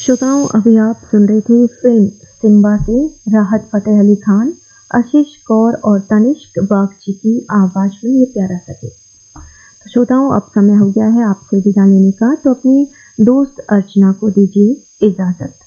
श्रोताओं, अभी आप सुन रहे थे फिल्म सिम्बा से राहत फ़तेह अली खान, आशीष कौर और तनिष्क बागची की आवाज़ में ये प्यारा सा गीत। तो श्रोताओं, अब समय हो गया है आपसे विदा लेने का, तो अपनी दोस्त अर्चना को दीजिए इजाज़त।